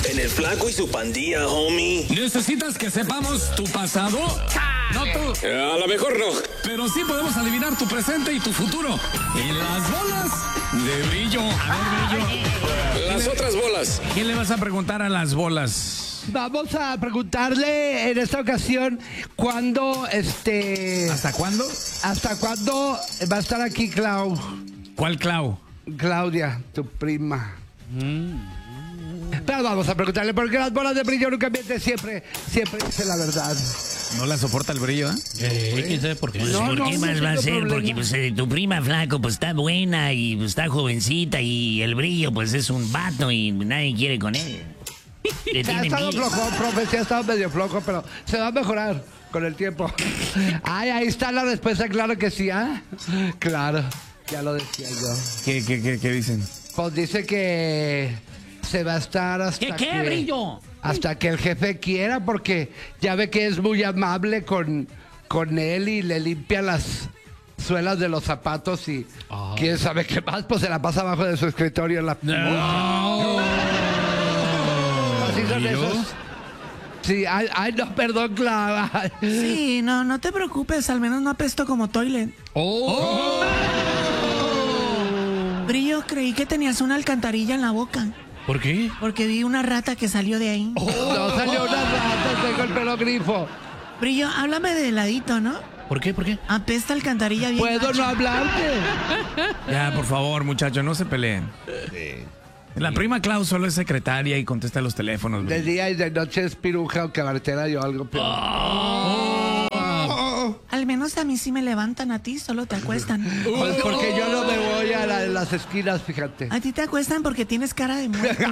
En el Flaco y su Pandilla, homie. ¿Necesitas que sepamos tu pasado? No tú. A lo mejor no. Pero sí podemos adivinar tu presente y tu futuro. En las bolas de brillo. A ver, brillo. Las otras bolas. ¿Qué le vas a preguntar a las bolas? Vamos a preguntarle en esta ocasión cuándo, ¿Hasta cuándo? ¿hasta cuándo va a estar aquí ¿Cuál Clau? Claudia, tu prima? Pero vamos a preguntarle porque las bolas de brillo nunca mienten, siempre dice la verdad. ¿No la soporta el brillo, eh? ¿Quién sabe por qué? Pues, ¿por qué más va a ser? Porque pues, tu prima Flaco pues está buena y pues, está jovencita y el brillo pues es un vato y nadie quiere con él. Le Se ha tienen estado miedo. flojo, profe, se ha estado medio flojo, pero se va a mejorar con el tiempo. Ay, ahí está la respuesta, claro que sí, ¿ah? Claro, ya lo decía yo. ¿Qué dicen? Pues dice que se va a estar hasta ¿Qué, brillo? hasta que el jefe quiera, porque ya ve que es muy amable con él y le limpia las suelas de los zapatos y quién sabe qué más, pues se la pasa abajo de su escritorio en la... Así son esos. Sí, ay, no, perdón, Clava. Sí, no te preocupes, al menos no apesto como toilet. Brillo, creí que tenías una alcantarilla en la boca. ¿Por qué? Porque vi una rata que salió de ahí. No salió una rata, tengo el pelo grifo. Brillo, háblame de ladito, ¿no? ¿Por qué? ¿Por qué? Apesta alcantarilla bien ¿Puedo gacho. no hablarte? Ya, por favor, muchachos, no se peleen. La prima Clau solo es secretaria y contesta los teléfonos. De brillo. día y de noche es piruja o cabaretera o algo peor. Al menos a mí sí me levantan, a ti solo te acuestan. Pues porque yo no me voy a las esquinas, fíjate. A ti te acuestan porque tienes cara de muerto.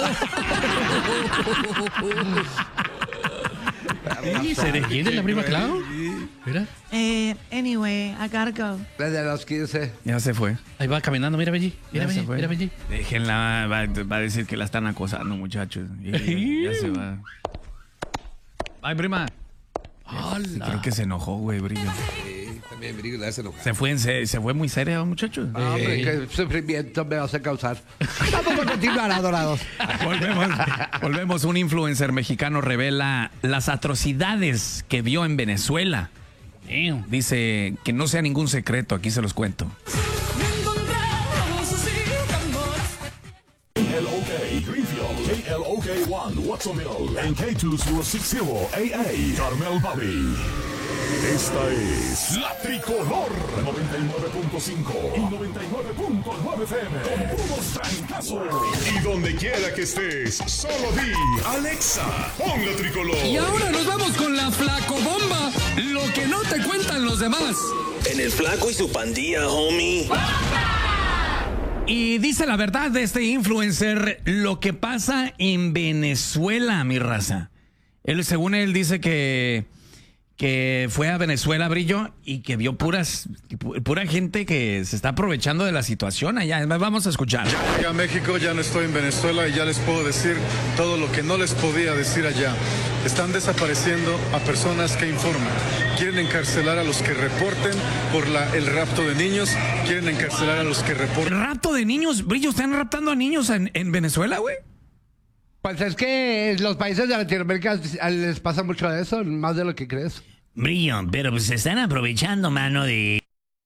¿Se defiende la prima Clau? Mira, Anyway, I gotta go. Desde los 15. Ya se fue. ahí va caminando, mira Benji. Mira Ya se Benji, fue. mira Benji. Déjenla, va a decir que la están acosando, muchachos. Y ya se va. Ay, prima. Sí, creo que se enojó, güey, brillo. También brillo le hace enojar. Se fue muy seria, muchachos. Hombre, qué sufrimiento me vas a causar. Vamos a continuar, adorados. Volvemos. Un influencer mexicano revela las atrocidades que vio en Venezuela. Dice que no sea ningún secreto, aquí se los cuento. KLOK Greenfield, KLOK 1 Watsonville, en K2060 AA, Carmel Valley. Esta es la Tricolor 99.5 y 99.9 FM. Con puros trancazos. Y donde quiera que estés, solo di Alexa, pon la Tricolor. Y ahora nos vamos con la flacobomba, lo que no te cuentan los demás. En el Flaco y su Pandilla, homie. Y dice la verdad de este influencer, lo que pasa en Venezuela, mi raza. Según él dice que fue a Venezuela, brillo, y que vio pura gente que se está aprovechando de la situación allá. Vamos a escuchar. Llegué a México, ya no estoy en Venezuela y ya les puedo decir todo lo que no les podía decir allá. Están desapareciendo a personas que informan. Quieren encarcelar a los que reporten por el rapto de niños. Quieren encarcelar a los que reporten. ¿Rapto de niños? Brillo, ¿están raptando a niños en Venezuela, güey? Pues es que los países de Latinoamérica les pasa mucho de eso, más de lo que crees. Brillo, pero pues se están aprovechando, mano, de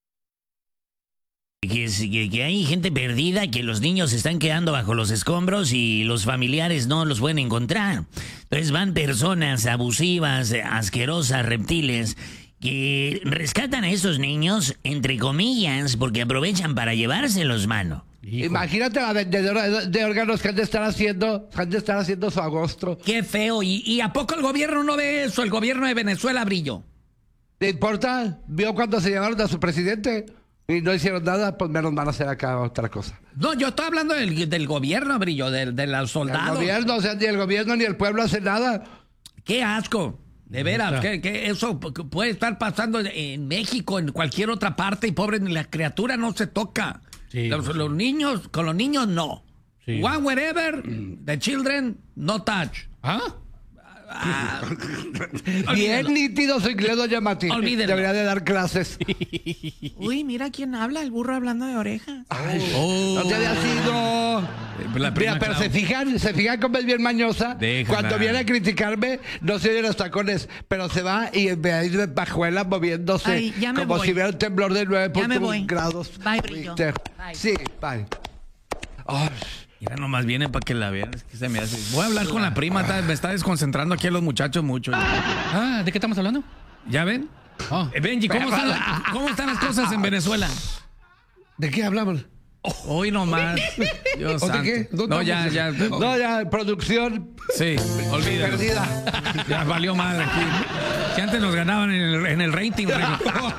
que hay gente perdida, que los niños se están quedando bajo los escombros y los familiares no los pueden encontrar. Entonces van personas abusivas, asquerosas, reptiles, que rescatan a esos niños, entre comillas, porque aprovechan para llevárselos, mano. Hijo. Imagínate la vendedora de órganos que han de estar haciendo su agosto. Qué feo. ¿Y a poco el gobierno no ve eso? El gobierno de Venezuela, brillo. ¿Te importa? ¿Vio cuando se llevaron a su presidente? Y no hicieron nada, pues menos van a hacer acá otra cosa. No, yo estoy hablando del gobierno, brillo, de los El soldados. gobierno, o sea, ni el gobierno ni el pueblo hacen nada. Qué asco. De veras, que eso puede estar pasando en México, en cualquier otra parte, y pobre, la criatura no se toca. Sí, los niños, con los niños no. Sí. One wherever, the children, no touch. ¿Ah? Bien nítido su inglés, doña Mati. Olvídenlo. Debería de dar clases. Uy, mira quién habla, el burro hablando de orejas. No te había sido. La prima Mira, pero Clau. se fijan como es bien mañosa. Déjala. Cuando viene a criticarme, no se oye los tacones, pero se va y ve ahí de pajuela moviéndose. Ay, ya me como voy. si hubiera un temblor de Ya me voy. 9.1 grados. Bye, Brillo. Richter. Bye. Sí, bye. Ay, Mira, nomás viene para que la vean. Es que se me hace. Voy a hablar con la prima. Me está desconcentrando aquí a los muchachos mucho. ¿De qué estamos hablando? ¿Ya ven? Oh. Benji, ¿cómo están las cosas en Venezuela? ¿de qué hablamos? Hoy nomás. Dios ¿O de santo. qué? ¿Dónde No, ya. No, ya, producción Sí, olvídalo. perdida. Ya valió madre aquí. Si antes nos ganaban en el rating, Rigo.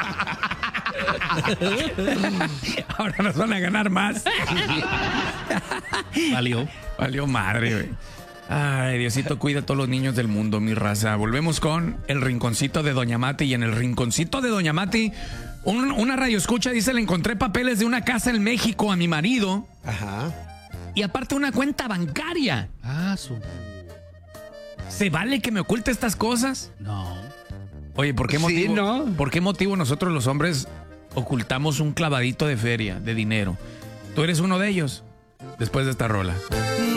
Ahora nos van a ganar más. Valió madre, güey. Ay, Diosito, cuida a todos los niños del mundo, mi raza. Volvemos con el rinconcito de Doña Mati. Y en el rinconcito de Doña Mati, una radioescucha dice: le encontré papeles de una casa en México a mi marido. Ajá. Y aparte una cuenta bancaria. ¿Se vale que me oculte estas cosas? No. Oye, ¿por qué Sí, motivo, ¿no? ¿por qué motivo nosotros los hombres ocultamos un clavadito de feria, de dinero? Tú eres uno de ellos, después de esta rola.